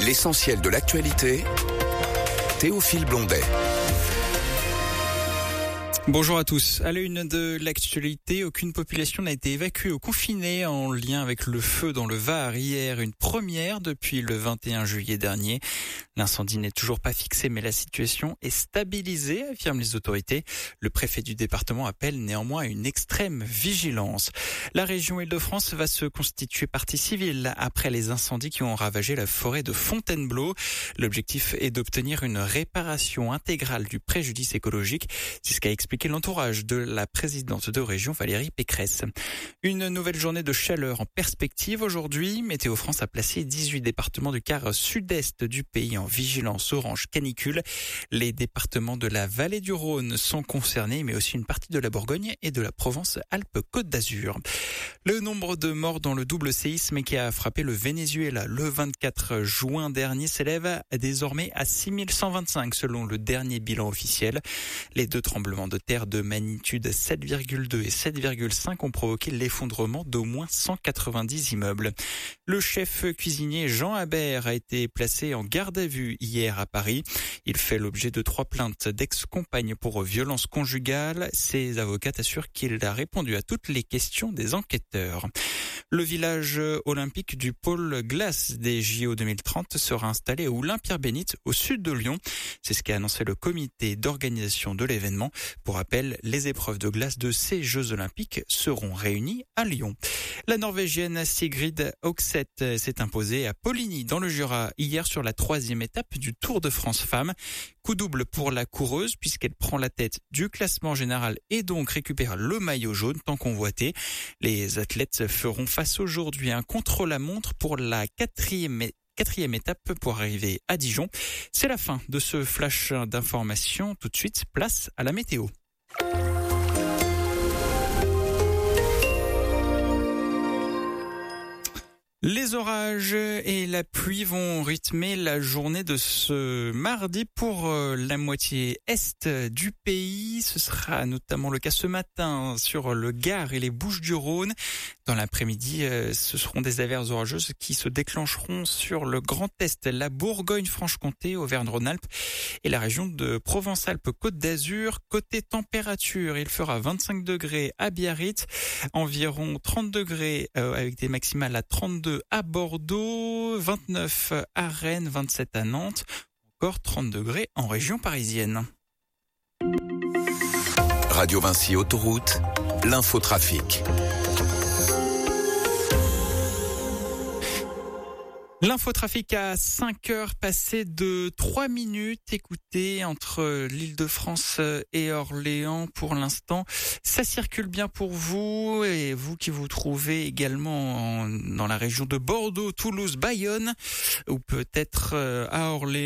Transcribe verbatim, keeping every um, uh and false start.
L'essentiel de l'actualité, Théophile Blondet. Bonjour à tous. À la une de l'actualité, aucune population n'a été évacuée ou confinée en lien avec le feu dans le Var hier, une première depuis le vingt et un juillet dernier. L'incendie n'est toujours pas fixé, mais la situation est stabilisée, affirment les autorités. Le préfet du département appelle néanmoins à une extrême vigilance. La région Île-de-France va se constituer partie civile après les incendies qui ont ravagé la forêt de Fontainebleau. L'objectif est d'obtenir une réparation intégrale du préjudice écologique. C'est ce qu'a expliqué l'entourage de la présidente de région Valérie Pécresse. Une nouvelle journée de chaleur en perspective aujourd'hui. Météo France a placé dix-huit départements du quart sud-est du pays en vigilance orange canicule. Les départements de la vallée du Rhône sont concernés, mais aussi une partie de la Bourgogne et de la Provence-Alpes-Côte d'Azur. Le nombre de morts dans le double séisme qui a frappé le Venezuela le vingt-quatre juin dernier s'élève désormais à six mille cent vingt-cinq selon le dernier bilan officiel. Les deux tremblements de terre de magnitude sept virgule deux et sept virgule cinq ont provoqué l'effondrement d'au moins cent quatre-vingt-dix immeubles. Le chef cuisinier Jean Habert a été placé en garde à vue hier à Paris. Il fait l'objet de trois plaintes d'ex-compagnes pour violence conjugale. Ses avocats assurent qu'il a répondu à toutes les questions des enquêteurs. Le village olympique du pôle glace des J O deux mille trente sera installé à Oulin-Pierre-Bénite, au sud de Lyon. C'est ce qu'a annoncé le comité d'organisation de l'événement. Pour rappel, les épreuves de glace de ces Jeux olympiques seront réunies à Lyon. La Norvégienne Sigrid Høgseth s'est imposée à Poligny dans le Jura hier sur la troisième étape du Tour de France Femmes. Coup double pour la coureuse puisqu'elle prend la tête du classement général et donc récupère le maillot jaune tant convoité. Les athlètes feront face aujourd'hui à un contre-la-montre pour la quatrième étape. Quatrième étape pour arriver à Dijon. C'est la fin de ce flash d'information. Tout de suite, place à la météo. Les orages et la pluie vont rythmer la journée de ce mardi pour la moitié est du pays. Ce sera notamment le cas ce matin sur le Gard et les Bouches-du-Rhône. Dans l'après-midi, ce seront des averses orageuses qui se déclencheront sur le Grand Est, la Bourgogne-Franche-Comté, Auvergne-Rhône-Alpes et la région de Provence-Alpes-Côte d'Azur. Côté température, il fera vingt-cinq degrés à Biarritz, environ trente degrés avec des maximales à trente-deux à Bordeaux, vingt-neuf à Rennes, vingt-sept à Nantes, encore trente degrés en région parisienne. Radio Vinci Autoroute, l'infotrafic. L'infotrafic à cinq heures passées de trois minutes. Écoutez, entre l'Île-de-France et Orléans pour l'instant, ça circule bien pour vous. Et vous qui vous trouvez également en, dans la région de Bordeaux, Toulouse, Bayonne ou peut-être à Orléans.